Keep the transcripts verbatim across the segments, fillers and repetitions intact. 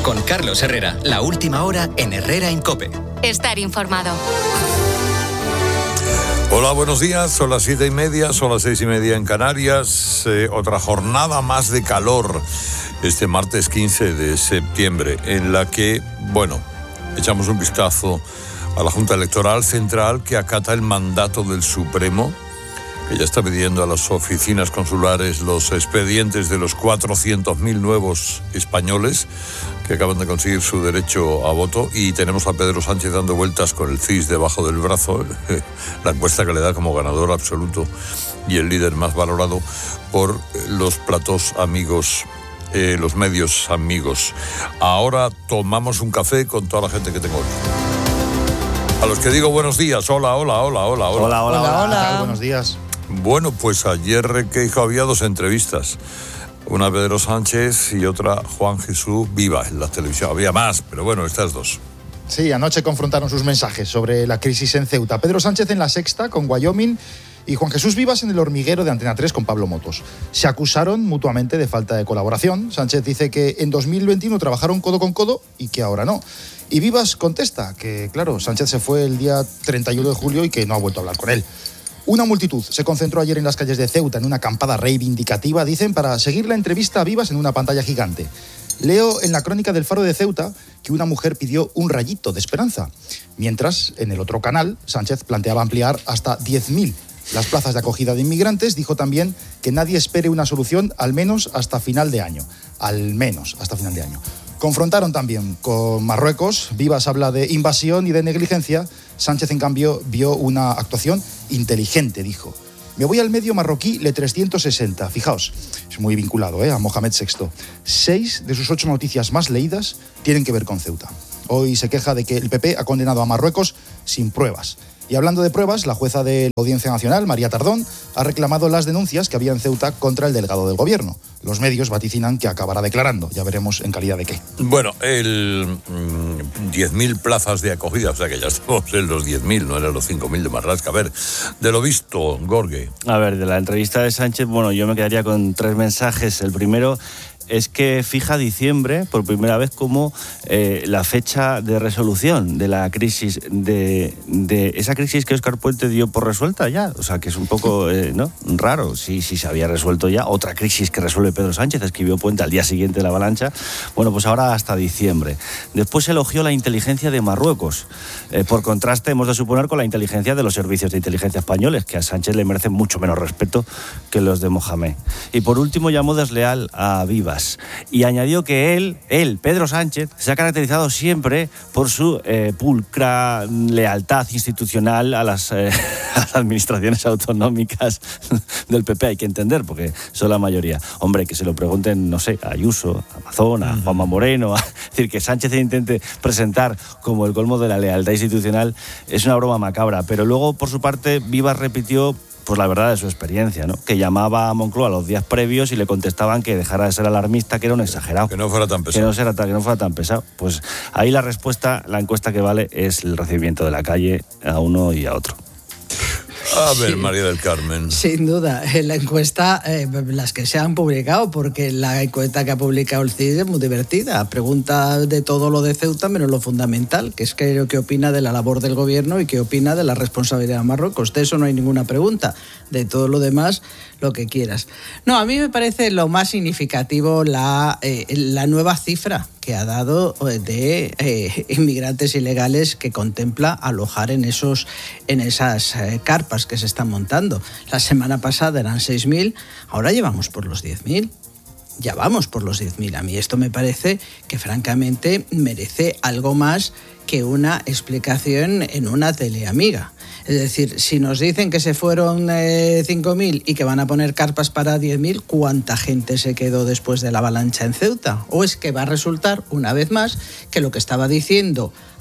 Con Carlos Herrera, la última hora en Herrera en COPE. Estar informado. Hola, buenos días. Son las siete y media, son las seis y media en Canarias. Eh, otra jornada más de calor este martes quince de septiembre, en la que, bueno, echamos un vistazo a la Junta Electoral Central, que acata el mandato del Supremo, que ya está pidiendo a las oficinas consulares los expedientes de los cuatrocientos mil nuevos españoles que acaban de conseguir su derecho a voto. Y tenemos a Pedro Sánchez dando vueltas con el C I S debajo del brazo, la encuesta que le da como ganador absoluto y el líder más valorado por los platós amigos, eh, los medios amigos. Ahora tomamos un café con toda la gente que tengo hoy. A los que digo buenos días, hola, hola, hola, hola, hola. Hola, hola, hola. hola. Buenos días. Bueno, pues ayer Requeijo había dos entrevistas. Una Pedro Sánchez y otra Juan Jesús Viva en la televisión. Había más, pero bueno, estas dos. Sí, anoche confrontaron sus mensajes sobre la crisis en Ceuta. Pedro Sánchez en La Sexta con Wyoming y Juan Jesús Vivas en El Hormiguero de Antena tres con Pablo Motos. Se acusaron mutuamente de falta de colaboración. Sánchez dice que en dos mil veintiuno trabajaron codo con codo y que ahora no. Y Vivas contesta que, claro, Sánchez se fue el día treinta y uno de julio y que no ha vuelto a hablar con él. Una multitud se concentró ayer en las calles de Ceuta en una acampada reivindicativa, dicen, para seguir la entrevista a Vivas en una pantalla gigante. Leo en la crónica del Faro de Ceuta que una mujer pidió un rayito de esperanza, mientras en el otro canal Sánchez planteaba ampliar hasta diez mil las plazas de acogida de inmigrantes. Dijo también que nadie espere una solución al menos hasta final de año, al menos hasta final de año. Confrontaron también con Marruecos. Vivas habla de invasión y de negligencia. Sánchez, en cambio, vio una actuación inteligente, dijo. Me voy al medio marroquí Le trescientos sesenta. Fijaos, es muy vinculado ¿eh? a Mohamed sexto. Seis de sus ocho noticias más leídas tienen que ver con Ceuta. Hoy se queja de que el P P ha condenado a Marruecos sin pruebas. Y hablando de pruebas, la jueza de la Audiencia Nacional, María Tardón, ha reclamado las denuncias que había en Ceuta contra el delegado del gobierno. Los medios vaticinan que acabará declarando. Ya veremos en calidad de qué. Bueno, el mmm, diez mil plazas de acogida, o sea que ya estamos en los diez mil, no eran los cinco mil de Marlaska. A ver, de lo visto, Gorge. A ver, de la entrevista de Sánchez, bueno, yo me quedaría con tres mensajes. El primero es que fija diciembre por primera vez como eh, la fecha de resolución de la crisis, de, de esa crisis que Óscar Puente dio por resuelta ya. O sea, que es un poco eh, ¿no? raro. Si, si se había resuelto ya otra crisis que resuelve Pedro Sánchez, escribió Puente al día siguiente de la avalancha. Bueno, pues ahora hasta diciembre. Después elogió la inteligencia de Marruecos. Eh, por contraste, hemos de suponer con la inteligencia de los servicios de inteligencia españoles, que a Sánchez le merecen mucho menos respeto que los de Mohamed. Y por último llamó desleal a Vivas. Y añadió que él, él, Pedro Sánchez, se ha caracterizado siempre por su eh, pulcra lealtad institucional a las, eh, a las administraciones autonómicas del P P. Hay que entender, porque son la mayoría. Hombre, que se lo pregunten, no sé, a Ayuso, a Mazón, a Juanma Moreno. A, es decir, que Sánchez se intente presentar como el colmo de la lealtad institucional es una broma macabra. Pero luego, por su parte, Vivas repitió pues la verdad de su experiencia, ¿no? Que llamaba a Moncloa los días previos y le contestaban que dejara de ser alarmista, que era un exagerado. Que no fuera tan pesado. Que no, fuera, que no fuera tan pesado. Pues ahí la respuesta, la encuesta que vale es el recibimiento de la calle a uno y a otro. A ver, sí, María del Carmen. Sin duda, en la encuesta, eh, las que se han publicado, porque la encuesta que ha publicado el C I S es muy divertida. Pregunta de todo lo de Ceuta, menos lo fundamental, que es que, qué opina de la labor del gobierno y qué opina de la responsabilidad de Marruecos. De eso no hay ninguna pregunta. De todo lo demás, lo que quieras. No, a mí me parece lo más significativo la, eh, la nueva cifra que ha dado de eh, inmigrantes ilegales que contempla alojar en esos en esas eh, carpas que se están montando. La semana pasada eran seis mil, ahora llevamos por los diez mil. Ya vamos por los diez mil. A mí esto me parece que francamente merece algo más que una explicación en una teleamiga. Es decir, si nos dicen que se fueron eh, cinco mil y que van a poner carpas para diez mil, ¿cuánta gente se quedó después de la avalancha en Ceuta? ¿O es que va a resultar, una vez más, que lo que estaba diciendo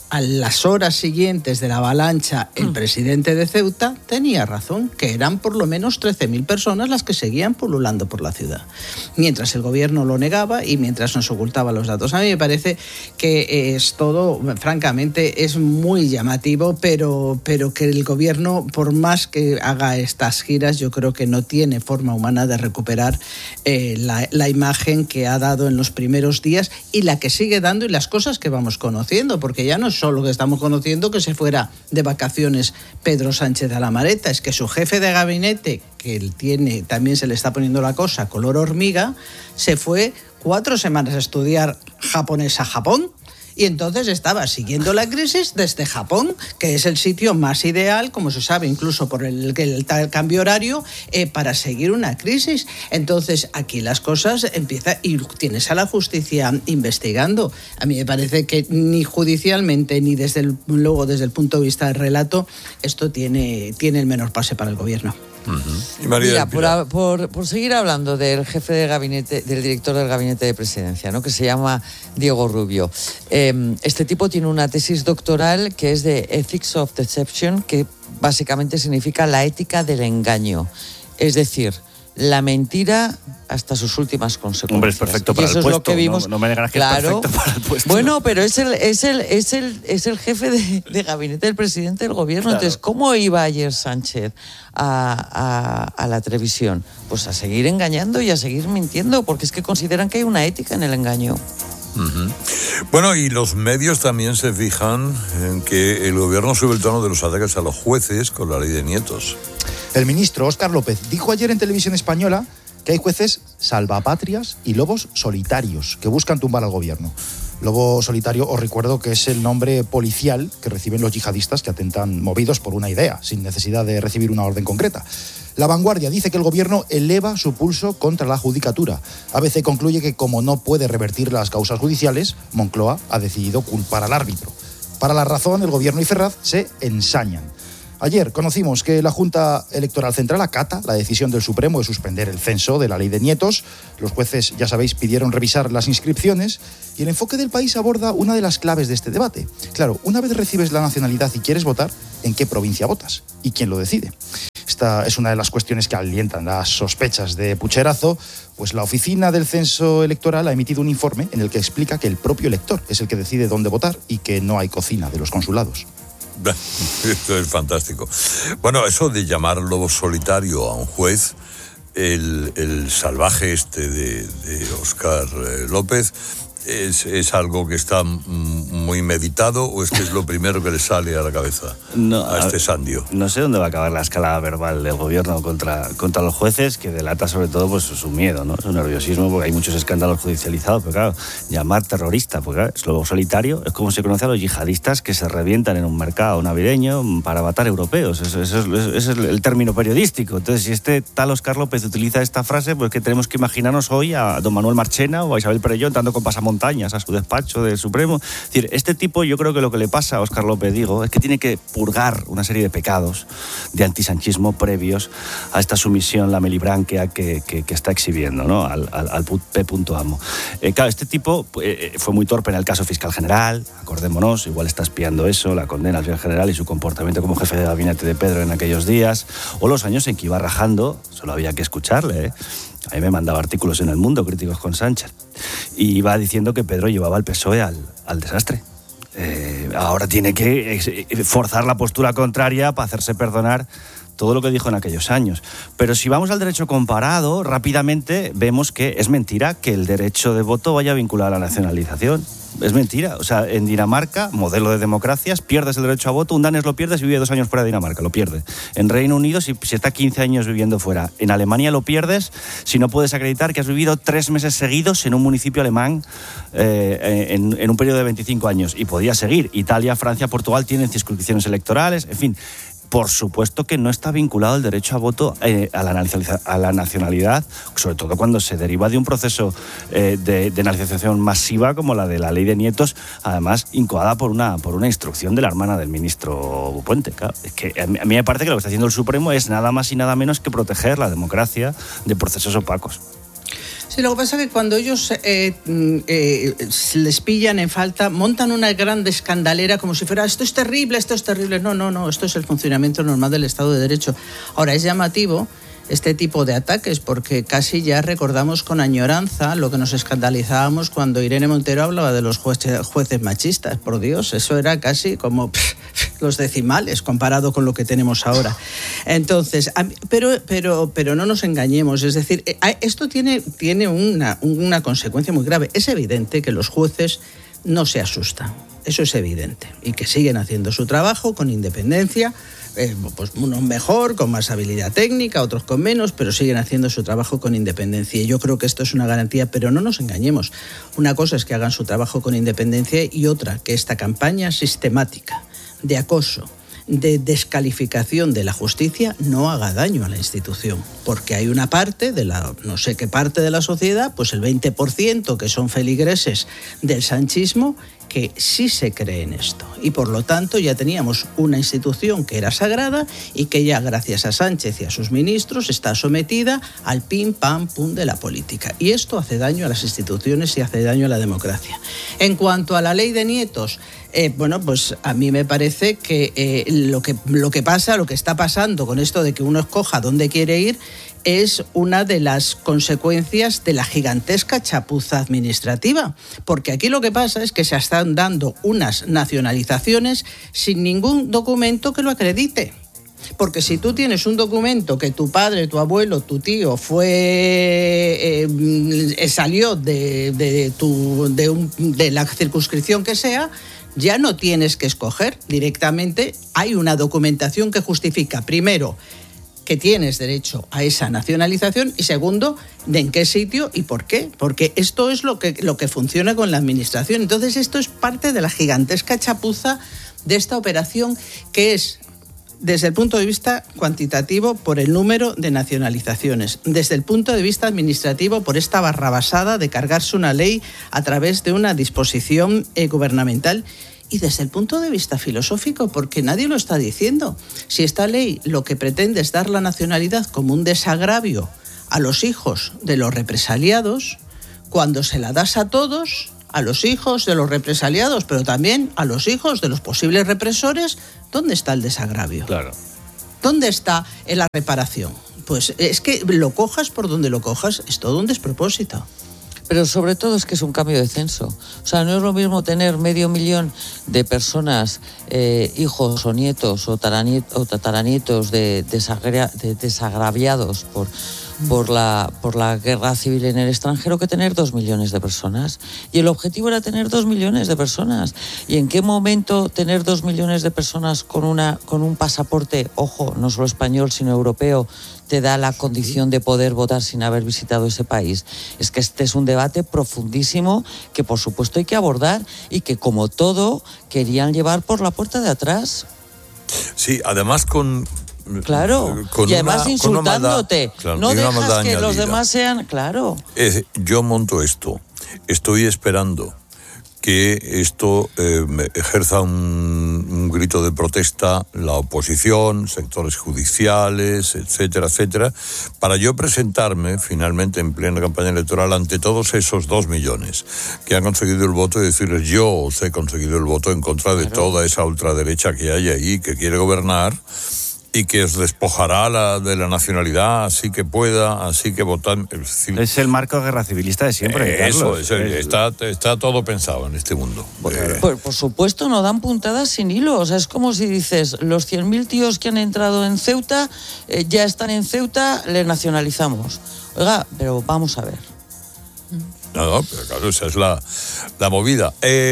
a las horas siguientes de la avalancha el presidente de Ceuta tenía razón, que eran por lo menos trece mil personas las que seguían pululando por la ciudad. Mientras el gobierno lo negaba y mientras nos ocultaba los datos. A mí me parece que es todo, francamente, es muy llamativo, pero, pero que el gobierno, por más que haga estas giras, yo creo que no tiene forma humana de recuperar eh, la, la imagen que ha dado en los primeros días y la que sigue dando y las cosas que vamos conociendo, porque ya no es solo que estamos conociendo que se fuera de vacaciones Pedro Sánchez a la Mareta, es que su jefe de gabinete, que él tiene, también se le está poniendo la cosa color hormiga, se fue cuatro semanas a estudiar japonés a Japón. Y entonces estaba siguiendo la crisis desde Japón, que es el sitio más ideal, como se sabe, incluso por el, el, el cambio horario, eh, para seguir una crisis. Entonces aquí las cosas empiezan y tienes a la justicia investigando. A mí me parece que ni judicialmente ni desde el, luego desde el punto de vista del relato esto tiene, tiene el menor pase para el gobierno. Uh-huh. Y María Mira, por, por, por seguir hablando del jefe de gabinete, del director del gabinete de presidencia, ¿no?, que se llama Diego Rubio. Eh, este tipo tiene una tesis doctoral que es de Ethics of Deception, que básicamente significa la ética del engaño. Es decir, la mentira hasta sus últimas consecuencias. Hombre, es perfecto para y eso el puesto. Es lo que vimos. No, no me negarás que claro. es perfecto para el puesto. Bueno, pero es el, es el, es el, es el jefe de, de gabinete del presidente del gobierno. Claro. Entonces, ¿cómo iba ayer Sánchez a, a, a la televisión? Pues a seguir engañando y a seguir mintiendo, porque es que consideran que hay una ética en el engaño. Uh-huh. Bueno, y los medios también se fijan en que el gobierno sube el tono de los ataques a los jueces con la ley de nietos. El ministro Óscar López dijo ayer en Televisión Española que hay jueces salvapatrias y lobos solitarios que buscan tumbar al gobierno. Lobo solitario, os recuerdo que es el nombre policial que reciben los yihadistas que atentan movidos por una idea, sin necesidad de recibir una orden concreta. La Vanguardia dice que el gobierno eleva su pulso contra la judicatura. A B C concluye que como no puede revertir las causas judiciales, Moncloa ha decidido culpar al árbitro. Para la razón, el gobierno y Ferraz se ensañan. Ayer conocimos que la Junta Electoral Central acata la decisión del Supremo de suspender el censo de la ley de nietos. Los jueces, ya sabéis, pidieron revisar las inscripciones y el enfoque del país aborda una de las claves de este debate. Claro, una vez recibes la nacionalidad y quieres votar, ¿en qué provincia votas? ¿Y quién lo decide? Esta es una de las cuestiones que alientan las sospechas de pucherazo, pues la Oficina del Censo Electoral ha emitido un informe en el que explica que el propio elector es el que decide dónde votar y que no hay cocina de los consulados. Esto es fantástico. Bueno, eso de llamar lobo solitario a un juez, el, el salvaje este de, de Óscar López, ¿es, es algo que está muy meditado o es que es lo primero que le sale a la cabeza no, a este sandio? No sé dónde va a acabar la escalada verbal del gobierno contra, contra los jueces, que delata sobre todo pues su miedo, ¿no? Su nerviosismo, porque hay muchos escándalos judicializados, pero claro, llamar terrorista, porque claro, es lobo solitario, es como se conoce a los yihadistas que se revientan en un mercado navideño para matar europeos, ese es, es, es el término periodístico. Entonces, si este tal Óscar López utiliza esta frase, pues que tenemos que imaginarnos hoy a don Manuel Marchena o a Isabel Perelló entrando con pasamontañas a su despacho del Supremo. Es decir, este tipo, yo creo que lo que le pasa a Óscar López, digo, es que tiene que purgar una serie de pecados de antisanchismo previos a esta sumisión lamelibranquea que, que, que está exhibiendo, ¿no?, al, al, al P. Amo. Eh, claro, este tipo eh, fue muy torpe en el caso fiscal general, acordémonos, igual está espiando eso, la condena al fiscal general y su comportamiento como jefe de gabinete de Pedro en aquellos días, o los años en que iba rajando, solo había que escucharle, ¿eh? A mí me mandaba artículos en El Mundo críticos con Sánchez y iba diciendo que Pedro llevaba al P S O E al, al desastre. Eh, ahora tiene que forzar la postura contraria para hacerse perdonar todo lo que dijo en aquellos años. Pero si vamos al derecho comparado, rápidamente vemos que es mentira que el derecho de voto vaya vinculado a la nacionalización. Es mentira. O sea, en Dinamarca, modelo de democracias, pierdes el derecho a voto, un danés lo pierde si vive dos años fuera de Dinamarca, lo pierde. En Reino Unido, si, si está quince años viviendo fuera. En Alemania lo pierdes si no puedes acreditar que has vivido tres meses seguidos en un municipio alemán eh, en, en un periodo de veinticinco años. Y podía seguir. Italia, Francia, Portugal tienen circunscripciones electorales, en fin. Por supuesto que no está vinculado el derecho a voto eh, a, la a la nacionalidad, sobre todo cuando se deriva de un proceso eh, de, de nacionalización masiva como la de la ley de nietos, además incoada por una, por una instrucción de la hermana del ministro Puente. Claro, es que a mí, a mí me parece que lo que está haciendo el Supremo es nada más y nada menos que proteger la democracia de procesos opacos. Sí, lo que pasa es que cuando ellos eh, eh, les pillan en falta, montan una gran escandalera como si fuera esto es terrible, esto es terrible. No, no, no, esto es el funcionamiento normal del Estado de Derecho. Ahora, es llamativo este tipo de ataques porque casi ya recordamos con añoranza lo que nos escandalizábamos cuando Irene Montero hablaba de los jueces, jueces machistas. Por Dios, eso era casi como pff, los decimales comparado con lo que tenemos ahora. Entonces, pero, pero, pero no nos engañemos, es decir, esto tiene, tiene una, una consecuencia muy grave. Es evidente que los jueces no se asustan, eso es evidente, y que siguen haciendo su trabajo con independencia. Eh, pues unos mejor, con más habilidad técnica, otros con menos, pero siguen haciendo su trabajo con independencia. Y yo creo que esto es una garantía, pero no nos engañemos. Una cosa es que hagan su trabajo con independencia y otra, que esta campaña sistemática de acoso, de descalificación de la justicia no haga daño a la institución, porque hay una parte de la, no sé qué parte de la sociedad, pues el veinte por ciento que son feligreses del sanchismo, que sí se cree en esto. Y por lo tanto ya teníamos una institución que era sagrada y que ya gracias a Sánchez y a sus ministros está sometida al pim, pam, pum de la política. Y esto hace daño a las instituciones y hace daño a la democracia. En cuanto a la ley de nietos, eh, bueno, pues a mí me parece que, eh, lo que lo que pasa, lo que está pasando con esto de que uno escoja dónde quiere ir, es una de las consecuencias de la gigantesca chapuza administrativa. Porque aquí lo que pasa es que se están dando unas nacionalizaciones sin ningún documento que lo acredite. Porque si tú tienes un documento que tu padre, tu abuelo, tu tío fue eh, salió de, de, tu, de, un, de la circunscripción que sea, ya no tienes que escoger directamente. Hay una documentación que justifica, primero, que tienes derecho a esa nacionalización y segundo, de en qué sitio y por qué. Porque esto es lo que, lo que funciona con la administración. Entonces esto es parte de la gigantesca chapuza de esta operación que es, desde el punto de vista cuantitativo, por el número de nacionalizaciones, desde el punto de vista administrativo, por esta barrabasada de cargarse una ley a través de una disposición eh, gubernamental, y desde el punto de vista filosófico, porque nadie lo está diciendo. Si esta ley lo que pretende es dar la nacionalidad como un desagravio a los hijos de los represaliados, cuando se la das a todos, a los hijos de los represaliados, pero también a los hijos de los posibles represores, ¿dónde está el desagravio? Claro. ¿Dónde está la reparación? Pues es que lo cojas por donde lo cojas, es todo un despropósito. Pero sobre todo es que es un cambio de censo. O sea, no es lo mismo tener medio millón de personas, eh, hijos o nietos o, o tataranietos de, desagra, de desagraviados por, por, la, por la guerra civil en el extranjero que tener dos millones de personas. Y el objetivo era tener dos millones de personas. ¿Y en qué momento tener dos millones de personas con, una, con un pasaporte, ojo, no solo español, sino europeo, te da la condición de poder votar sin haber visitado ese país? Es que este es un debate profundísimo que por supuesto hay que abordar y que, como todo, querían llevar por la puerta de atrás. Sí, además con... Claro, con y además una, insultándote. Maldad, claro, no dejas que añadida. Los demás sean... Claro. Eh, yo monto esto, estoy esperando que esto eh, ejerza un, un grito de protesta la oposición, sectores judiciales, etcétera, etcétera, para yo presentarme finalmente en plena campaña electoral ante todos esos dos millones que han conseguido el voto y decirles: yo os he conseguido el voto en contra de claro. toda esa ultraderecha que hay ahí, que quiere gobernar y que os despojará la, de la nacionalidad así que pueda, así que votar. Es, decir, es el marco guerra civilista de siempre. Eh, eso, es, es, está, está todo pensado en este mundo. Eh, por, por supuesto, no dan puntadas sin hilo. O sea, es como si dices, los cien mil tíos que han entrado en Ceuta, eh, ya están en Ceuta, les nacionalizamos. Oiga, pero vamos a ver. No, no, pero claro, esa es la, la movida.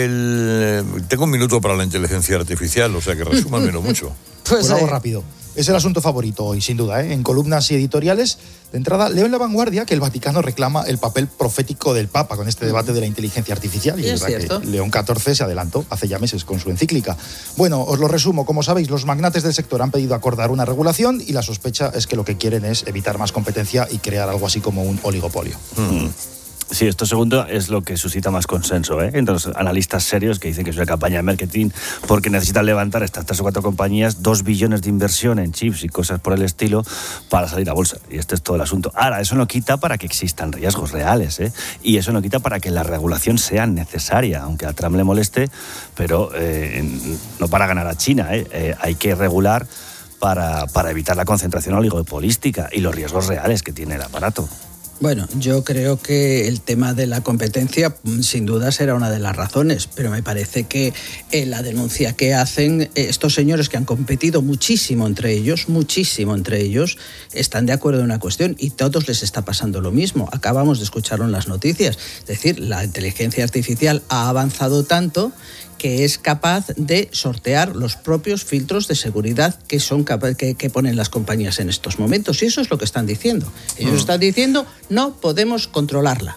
El, tengo un minuto para la inteligencia artificial, o sea que resúmanmelo mucho. Pues, pues algo rápido. Es el asunto favorito hoy, sin duda, ¿eh? En columnas y editoriales. De entrada, leo en La Vanguardia que el Vaticano reclama el papel profético del Papa con este debate de la inteligencia artificial. Y es es verdad cierto. que León catorce se adelantó hace ya meses con su encíclica. Bueno, os lo resumo. Como sabéis, los magnates del sector han pedido acordar una regulación y la sospecha es que lo que quieren es evitar más competencia y crear algo así como un oligopolio. Mm. Sí, esto segundo es lo que suscita más consenso, ¿eh? Entre los analistas serios que dicen que es una campaña de marketing porque necesitan levantar estas tres o cuatro compañías dos billones de inversión en chips y cosas por el estilo para salir a bolsa. Y este es todo el asunto. Ahora, eso no quita para que existan riesgos reales, ¿eh? Y eso no quita para que la regulación sea necesaria, aunque a Trump le moleste, pero eh, no para ganar a China, ¿eh? Eh, hay que regular para, para evitar la concentración oligopolística y los riesgos reales que tiene el aparato. Bueno, yo creo que el tema de la competencia sin duda será una de las razones, pero me parece que eh, la denuncia que hacen eh, estos señores que han competido muchísimo entre ellos, muchísimo entre ellos, están de acuerdo en una cuestión y a todos les está pasando lo mismo. Acabamos de escucharlo en las noticias. Es decir, la inteligencia artificial ha avanzado tanto que es capaz de sortear los propios filtros de seguridad que son capa- que, que ponen las compañías en estos momentos. Y eso es lo que están diciendo. Ellos mm. están diciendo, no podemos controlarla.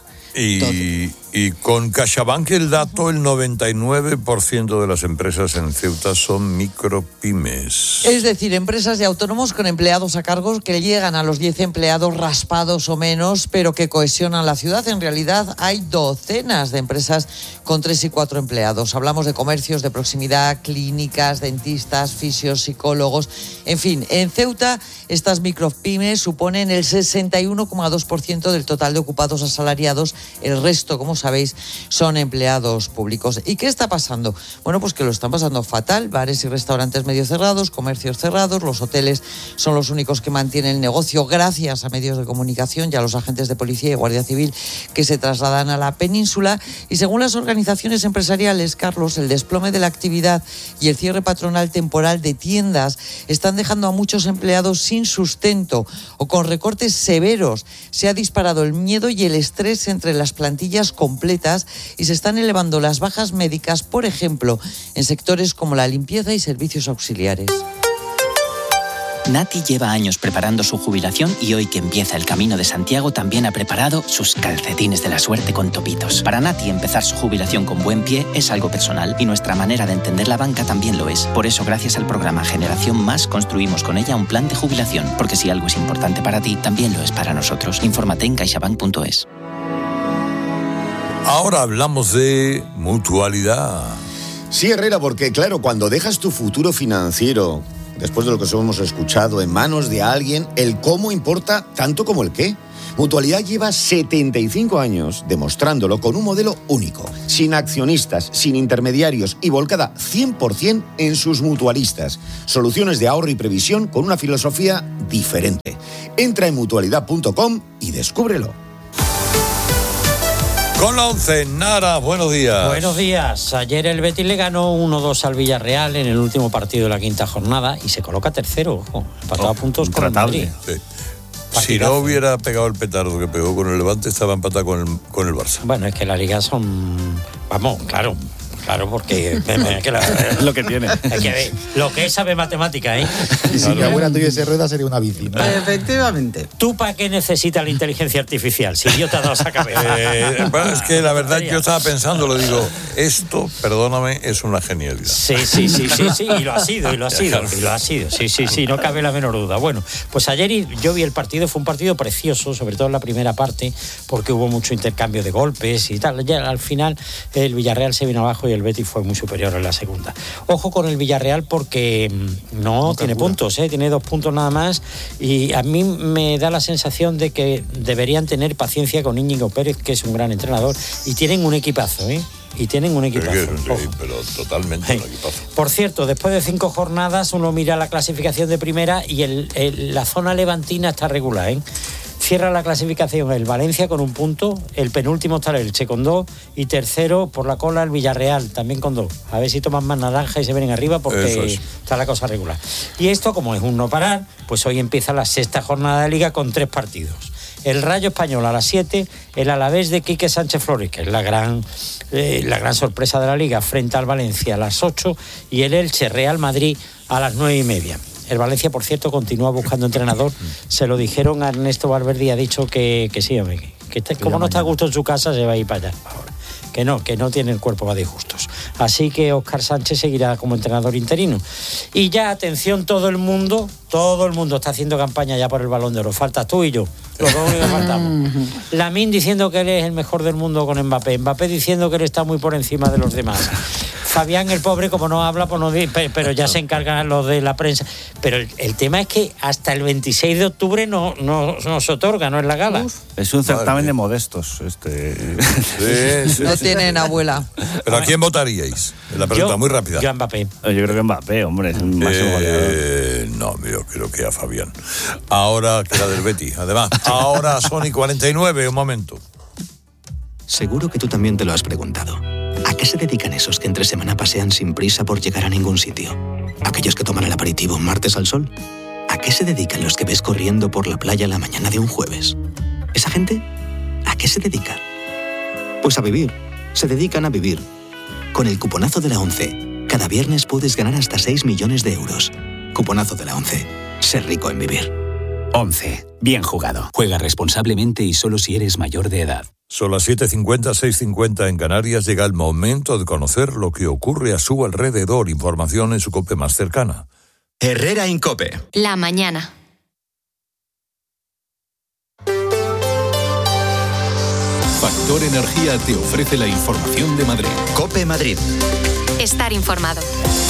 Y, y con CaixaBank el dato, el noventa y nueve por ciento de las empresas en Ceuta son micropymes. Es decir, empresas de autónomos con empleados a cargo que llegan a los diez empleados raspados o menos, pero que cohesionan la ciudad. En realidad hay docenas de empresas con tres y cuatro empleados. Hablamos de comercios de proximidad, clínicas, dentistas, fisios, psicólogos. En fin, en Ceuta estas micropymes suponen el sesenta y uno coma dos por ciento del total de ocupados asalariados. El resto, como sabéis, son empleados públicos. ¿Y qué está pasando? Bueno, pues que lo están pasando fatal. Bares y restaurantes medio cerrados, comercios cerrados, los hoteles son los únicos que mantienen el negocio gracias a medios de comunicación y a los agentes de policía y guardia civil que se trasladan a la península. Y según las organizaciones empresariales, Carlos, el desplome de la actividad y el cierre patronal temporal de tiendas están dejando a muchos empleados sin sustento o con recortes severos. Se ha disparado el miedo y el estrés entre las plantillas completas y se están elevando las bajas médicas, por ejemplo, en sectores como la limpieza y servicios auxiliares. Nati lleva años preparando su jubilación y hoy que empieza el Camino de Santiago también ha preparado sus calcetines de la suerte con topitos. Para Nati empezar su jubilación con buen pie es algo personal y nuestra manera de entender la banca también lo es. Por eso, gracias al programa Generación Más, construimos con ella un plan de jubilación, porque si algo es importante para ti, también lo es para nosotros. Infórmate en caixabank punto es. Ahora hablamos de mutualidad. Sí, Herrera, porque claro, cuando dejas tu futuro financiero, después de lo que hemos escuchado, en manos de alguien, el cómo importa tanto como el qué. Mutualidad lleva setenta y cinco años demostrándolo con un modelo único, sin accionistas, sin intermediarios y volcada cien por ciento en sus mutualistas. Soluciones de ahorro y previsión con una filosofía diferente. Entra en mutualidad punto com y descúbrelo. Con la once, Nara, buenos días. Buenos días. Ayer el Betis le ganó uno dos al Villarreal en el último partido de la quinta jornada y se coloca tercero, ojo, empatado oh, a puntos con el Madrid. Sí. Si no hubiera pegado el petardo que pegó con el Levante, estaba empatado con el, con el Barça. Bueno, es que la Liga son... Vamos, claro... Claro, porque es que la, lo que tiene. Es que lo que es sabe matemática, ¿eh? Y si mi abuela tuviese rueda sería una bici, ¿no? Efectivamente. ¿Tú para qué necesitas la inteligencia artificial? Si Dios te ha dado esa cabeza. Eh, bueno, es que la verdad yo estaba pensando, lo digo, esto, perdóname, es una genialidad. Sí, sí, sí, sí, sí, y lo ha sido, y lo ha sido, y lo ha sido. Sí, sí, sí, no cabe la menor duda. Bueno, pues ayer yo vi el partido, fue un partido precioso, sobre todo en la primera parte, porque hubo mucho intercambio de golpes y tal. Ya al final el Villarreal se vino abajo y el Betis fue muy superior en la segunda. Ojo con el Villarreal porque no, no tiene puntos, ¿eh? Tiene dos puntos nada más y a mí me da la sensación de que deberían tener paciencia con Íñigo Pérez, que es un gran entrenador, y tienen un equipazo, ¿eh? Y tienen un equipazo. Sí, sí, pero totalmente un equipazo. Por cierto, después de cinco jornadas uno mira la clasificación de primera y el, el, la zona levantina está regular, ¿eh? Cierra la clasificación el Valencia con un punto, el penúltimo está el Elche con dos y tercero por la cola el Villarreal también con dos. A ver si toman más naranja y se vienen arriba porque es. Está la cosa regular. Y esto, como es un no parar, pues hoy empieza la sexta jornada de Liga con tres partidos. El Rayo Español a las siete, el Alavés de Quique Sánchez Flores, que es la gran, eh, la gran sorpresa de la Liga, frente al Valencia a las ocho y el Elche Real Madrid a las nueve y media. El Valencia, por cierto, continúa buscando entrenador. Se lo dijeron a Ernesto Valverde y ha dicho que, que sí, hombre, que, que como no está a gusto en su casa, se va a ir para allá ahora. Que no, que no tiene el cuerpo para disgustos. Así que Óscar Sánchez seguirá como entrenador interino. Y ya, atención, todo el mundo, todo el mundo está haciendo campaña ya por el Balón de Oro. Faltas tú y yo. Los dos únicos que faltamos. Lamine diciendo que él es el mejor del mundo con Mbappé. Mbappé diciendo que él está muy por encima de los demás. Fabián, el pobre, como no habla, pues no dice, pero ya se encargan los de la prensa. Pero el, el tema es que hasta el veintiséis de octubre no, no, no se otorga, no es la gala. Uf. Es un certamen de modestos. Este. Sí, sí, no sí, tienen sí. abuela. ¿Pero a quién votaríais? La pregunta yo, muy rápida. Yo a Mbappé. Yo creo que Mbappé, hombre, es un máximo eh, No, yo creo que a Fabián. Ahora, que era del Betty, además. Ahora Sony cuarenta y nueve, un momento. Seguro que tú también te lo has preguntado. ¿A qué se dedican esos que entre semana pasean sin prisa por llegar a ningún sitio? ¿Aquellos que toman el aperitivo un martes al sol? ¿A qué se dedican los que ves corriendo por la playa la mañana de un jueves? ¿Esa gente? ¿A qué se dedica? Pues a vivir. Se dedican a vivir. Con el cuponazo de la ONCE, cada viernes puedes ganar hasta seis millones de euros. Cuponazo de la ONCE. Ser rico en vivir. ONCE. Bien jugado. Juega responsablemente y solo si eres mayor de edad. Son las siete cincuenta, seis cincuenta en Canarias. Llega el momento de conocer lo que ocurre a su alrededor. Información en su COPE más cercana. Herrera Incope. La mañana. Factor Energía te ofrece la información de Madrid. COPE Madrid. Estar informado.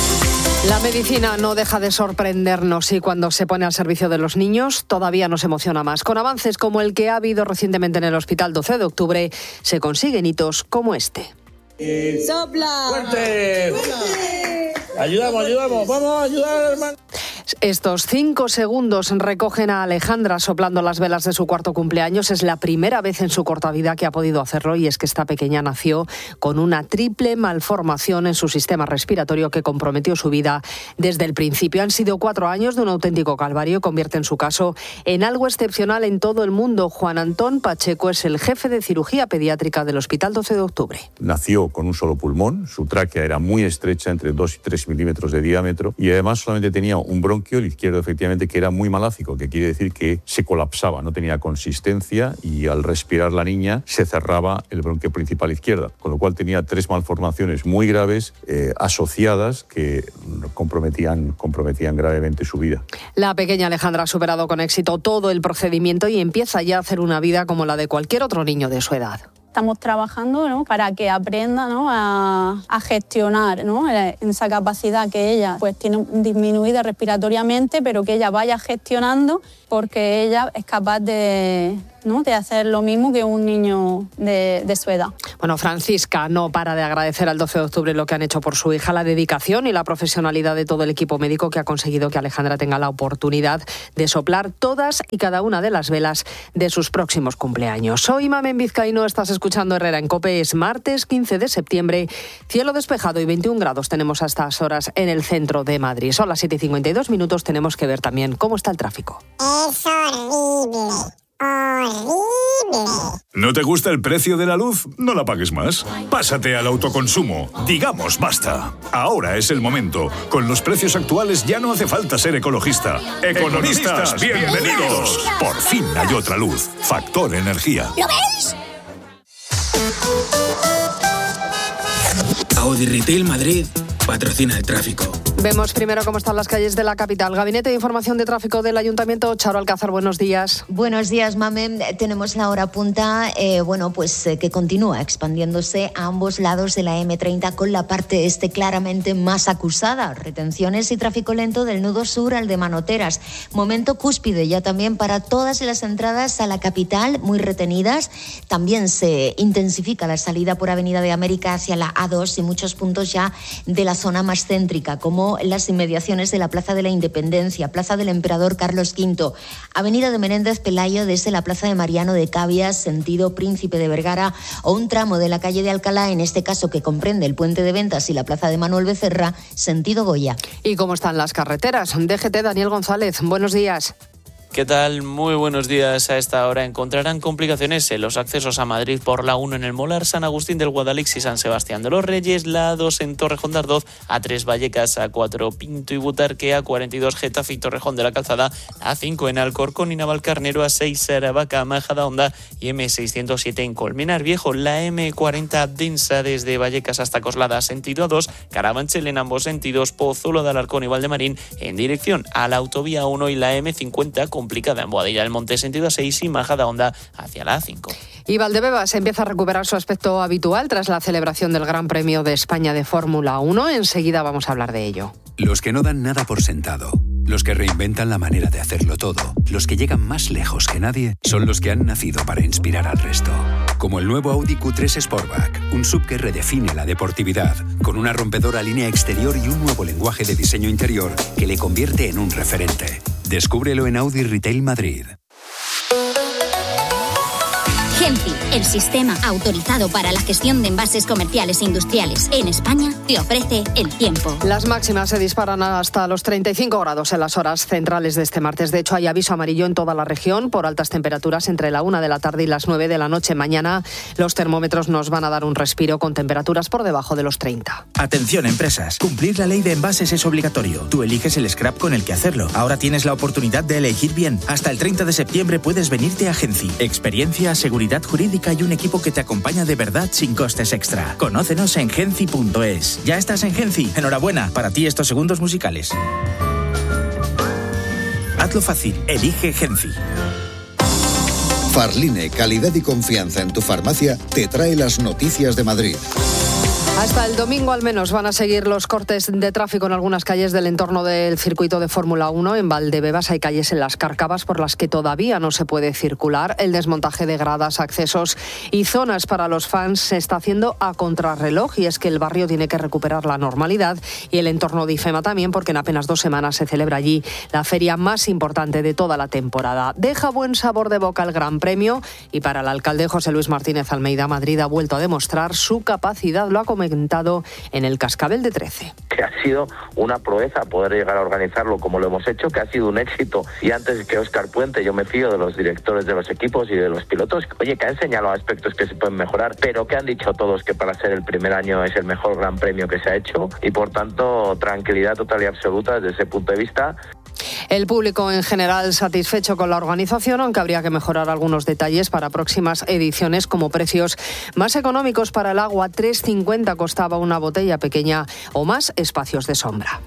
La medicina no deja de sorprendernos y cuando se pone al servicio de los niños todavía nos emociona más. Con avances como el que ha habido recientemente en el Hospital doce de octubre, se consiguen hitos como este. Eh, ¡Sopla! ¡Fuerte! ¡Fuerte! Ayudamos, ayudamos, vamos a ayudar, hermano. Estos cinco segundos recogen a Alejandra soplando las velas de su cuarto cumpleaños. Es la primera vez en su corta vida que ha podido hacerlo y es que esta pequeña nació con una triple malformación en su sistema respiratorio que comprometió su vida desde el principio. Han sido cuatro años de un auténtico calvario y convierten su caso en algo excepcional en todo el mundo. Juan Antón Pacheco es el jefe de cirugía pediátrica del Hospital doce de octubre. Nació con un solo pulmón, su tráquea era muy estrecha, entre dos y tres milímetros de diámetro, y además solamente tenía un bronquio, el izquierdo efectivamente, que era muy malácico, que quiere decir que se colapsaba, no tenía consistencia y al respirar la niña se cerraba el bronquio principal izquierda, con lo cual tenía tres malformaciones muy graves eh, asociadas que comprometían, comprometían gravemente su vida. La pequeña Alejandra ha superado con éxito todo el procedimiento y empieza ya a hacer una vida como la de cualquier otro niño de su edad. Estamos trabajando, ¿no?, para que aprenda, ¿no?, a, a gestionar, ¿no?, esa capacidad que ella pues tiene disminuida respiratoriamente, pero que ella vaya gestionando porque ella es capaz de, ¿no?, de hacer lo mismo que un niño de, de su edad. Bueno, Francisca no para de agradecer al doce de octubre lo que han hecho por su hija, la dedicación y la profesionalidad de todo el equipo médico que ha conseguido que Alejandra tenga la oportunidad de soplar todas y cada una de las velas de sus próximos cumpleaños. Soy Mamen Vizcaíno, estás escuchando Herrera en COPE. Es martes quince de septiembre, cielo despejado y veintiún grados tenemos a estas horas en el centro de Madrid. Son las siete y cincuenta y dos minutos, tenemos que ver también cómo está el tráfico. Es horrible. ¡Horrible! ¿No te gusta el precio de la luz? No la pagues más. Pásate al autoconsumo. Digamos basta. Ahora es el momento. Con los precios actuales ya no hace falta ser ecologista. Economistas, bienvenidos. Por fin hay otra luz. Factor Energía. ¿Lo veis? Audi Retail Madrid patrocina el tráfico. Vemos primero cómo están las calles de la capital. Gabinete de Información de Tráfico del Ayuntamiento, Charo Alcázar, buenos días. Buenos días, Mamen. Tenemos la hora punta, eh, bueno, pues eh, que continúa expandiéndose a ambos lados de la eme treinta con la parte este claramente más acusada. Retenciones y tráfico lento del nudo sur al de Manoteras. Momento cúspide ya también para todas las entradas a la capital, muy retenidas. También se intensifica la salida por Avenida de América hacia la A dos y muchos puntos ya de la zona más céntrica, como las inmediaciones de la Plaza de la Independencia, Plaza del Emperador Carlos quinto, Avenida de Menéndez Pelayo desde la Plaza de Mariano de Cabias, sentido Príncipe de Vergara, o un tramo de la calle de Alcalá, en este caso que comprende el Puente de Ventas y la Plaza de Manuel Becerra, sentido Goya. ¿Y cómo están las carreteras? D G T, Daniel González, buenos días. ¿Qué tal? Muy buenos días. A esta hora encontrarán complicaciones en los accesos a Madrid por la uno en el Molar, San Agustín del Guadalix y San Sebastián de los Reyes, la dos en Torrejón de Ardoz, A tres Vallecas, A cuatro Pinto y Butarque, A cuarenta y dos Getafe y Torrejón de la Calzada, A cinco en Alcorcón y Navalcarnero, A seis Aravaca, Majadahonda y eme seiscientos siete en Colmenar Viejo, la eme cuarenta densa desde Vallecas hasta Coslada, sentido A dos, Carabanchel en ambos sentidos, Pozuelo de Alarcón y Valdemarín en dirección a la autovía uno y la eme cincuenta complicada en Boadilla del Monte, sentido A seis y Majadahonda hacia la A cinco. Y Valdebebas empieza a recuperar su aspecto habitual tras la celebración del Gran Premio de España de Fórmula uno. Enseguida vamos a hablar de ello. Los que no dan nada por sentado, los que reinventan la manera de hacerlo todo, los que llegan más lejos que nadie, son los que han nacido para inspirar al resto. Como el nuevo Audi Q tres Sportback, un sub que redefine la deportividad, con una rompedora línea exterior y un nuevo lenguaje de diseño interior que le convierte en un referente. Descúbrelo en Audi Retail Madrid. Genci, el sistema autorizado para la gestión de envases comerciales e industriales en España, te ofrece el tiempo. Las máximas se disparan hasta los treinta y cinco grados en las horas centrales de este martes. De hecho, hay aviso amarillo en toda la región por altas temperaturas entre la una de la tarde y las nueve de la noche. Mañana los termómetros nos van a dar un respiro con temperaturas por debajo de los treinta. Atención, empresas. Cumplir la ley de envases es obligatorio. Tú eliges el scrap con el que hacerlo. Ahora tienes la oportunidad de elegir bien. Hasta el treinta de septiembre puedes venirte a Genci. Experiencia, seguridad jurídica y un equipo que te acompaña de verdad sin costes extra. Conócenos en genci punto es. ¿Ya estás en Genci? Enhorabuena. Para ti estos segundos musicales. Hazlo fácil. Elige Genci. Farline, calidad y confianza en tu farmacia, te trae las noticias de Madrid. Hasta el domingo al menos van a seguir los cortes de tráfico en algunas calles del entorno del circuito de Fórmula uno. En Valdebebas hay calles en las Cárcavas por las que todavía no se puede circular. El desmontaje de gradas, accesos y zonas para los fans se está haciendo a contrarreloj, y es que el barrio tiene que recuperar la normalidad y el entorno de IFEMA también, porque en apenas dos semanas se celebra allí la feria más importante de toda la temporada. Deja buen sabor de boca el Gran Premio, y para el alcalde José Luis Martínez Almeida, Madrid ha vuelto a demostrar su capacidad. Lo ha comentado en el Cascabel de trece. Que ha sido una proeza poder llegar a organizarlo como lo hemos hecho, que ha sido un éxito. Y antes que Óscar Puente, yo me fío de los directores de los equipos y de los pilotos. Oye, que han señalado aspectos que se pueden mejorar, pero que han dicho todos que para ser el primer año es el mejor Gran Premio que se ha hecho. Y por tanto, tranquilidad total y absoluta desde ese punto de vista. El público en general satisfecho con la organización, aunque habría que mejorar algunos detalles para próximas ediciones, como precios más económicos para el agua. tres cincuenta costaba una botella pequeña, o más espacios de sombra.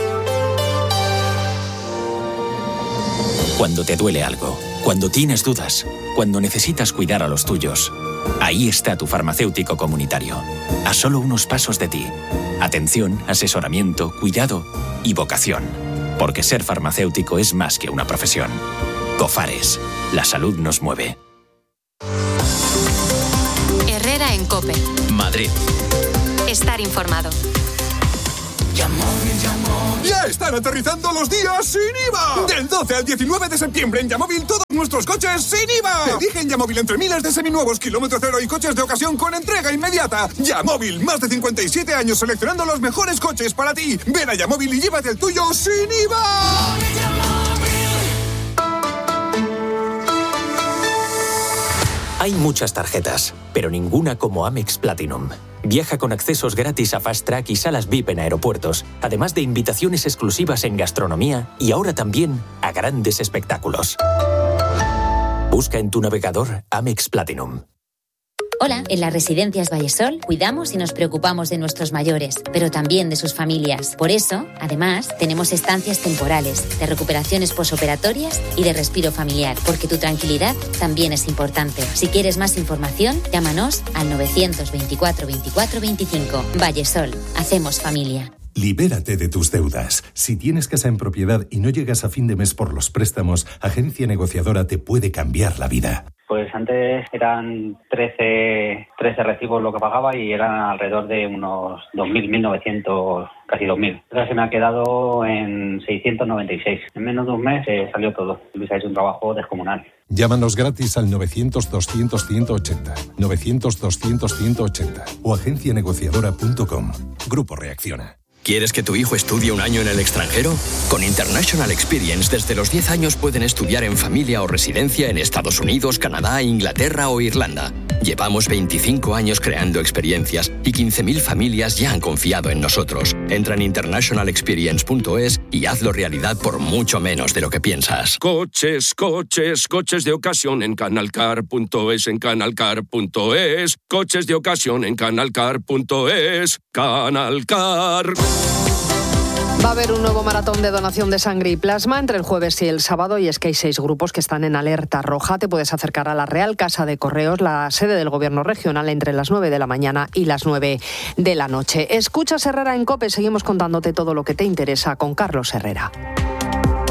Cuando te duele algo, cuando tienes dudas, cuando necesitas cuidar a los tuyos, ahí está tu farmacéutico comunitario, a solo unos pasos de ti. Atención, asesoramiento, cuidado y vocación. Porque ser farmacéutico es más que una profesión. Cofares, la salud nos mueve. Herrera en COPE. Madrid. Estar informado. ¡Ya están aterrizando los días sin I V A! Del doce al diecinueve de septiembre en Yamóvil, todos nuestros coches sin I V A. Elige en Yamóvil entre miles de seminuevos, kilómetro cero y coches de ocasión con entrega inmediata. Yamóvil, más de cincuenta y siete años seleccionando los mejores coches para ti. Ven a Yamóvil y llévate el tuyo sin I V A. Hay muchas tarjetas, pero ninguna como Amex Platinum. Viaja con accesos gratis a Fast Track y salas V I P en aeropuertos, además de invitaciones exclusivas en gastronomía y ahora también a grandes espectáculos. Busca en tu navegador Amex Platinum. Hola, en las residencias Vallesol cuidamos y nos preocupamos de nuestros mayores, pero también de sus familias. Por eso, además, tenemos estancias temporales, de recuperaciones posoperatorias y de respiro familiar, porque tu tranquilidad también es importante. Si quieres más información, llámanos al novecientos veinticuatro veinticuatro veinticinco. Vallesol, hacemos familia. Libérate de tus deudas. Si tienes casa en propiedad y no llegas a fin de mes por los préstamos, Agencia Negociadora te puede cambiar la vida. Pues antes eran trece, trece recibos lo que pagaba y eran alrededor de unos dos mil, mil novecientos, casi dos mil. Ahora se me ha quedado en seiscientos noventa y seis. En menos de un mes eh, salió todo. Luis ha hecho un trabajo descomunal. Llámanos gratis al novecientos doscientos ciento ochenta, novecientos doscientos ciento ochenta o agencia negociadora punto com. Grupo Reacciona. ¿Quieres que tu hijo estudie un año en el extranjero? Con International Experience, desde los diez años pueden estudiar en familia o residencia en Estados Unidos, Canadá, Inglaterra o Irlanda. Llevamos veinticinco años creando experiencias y quince mil familias ya han confiado en nosotros. Entra en international experience punto es y hazlo realidad por mucho menos de lo que piensas. Coches, coches, coches de ocasión en canalcar punto es, en canalcar punto es. Coches de ocasión en canalcar punto es. Canalcar. Va a haber un nuevo maratón de donación de sangre y plasma entre el jueves y el sábado, y es que hay seis grupos que están en alerta roja. Te puedes acercar a la Real Casa de Correos, la sede del Gobierno regional, entre las nueve de la mañana y las nueve de la noche. Escuchas Herrera en COPE, seguimos contándote todo lo que te interesa con Carlos Herrera.